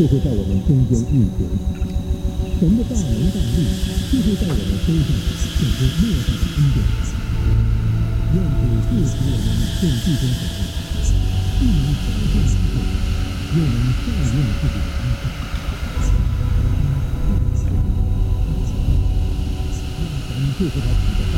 就会在我们中间运行。神的大能大力就会在我们身上显出莫大的恩典。愿主祝福我们众弟兄姊妹，既能保护自己，又能善用自己的恩赐。愿神祝福他们的